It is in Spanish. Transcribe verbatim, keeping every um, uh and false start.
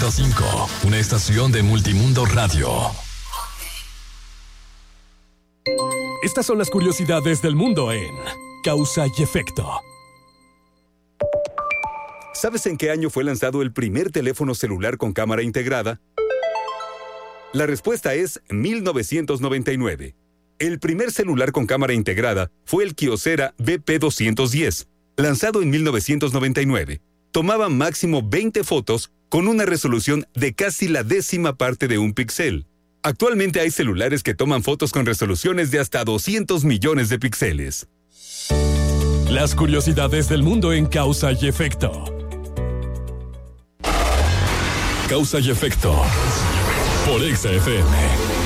punto cinco, una estación de Multimundo Radio. Estas son las curiosidades del mundo en Causa y Efecto. ¿Sabes en qué año fue lanzado el primer teléfono celular con cámara integrada? La respuesta es mil novecientos noventa y nueve. El primer celular con cámara integrada fue el Kyocera B P doscientos diez, lanzado en mil novecientos noventa y nueve. Tomaba máximo veinte fotos con una resolución de casi la décima parte de un píxel. Actualmente hay celulares que toman fotos con resoluciones de hasta doscientos millones de píxeles. Las curiosidades del mundo en Causa y Efecto. Causa y Efecto por Exa F M.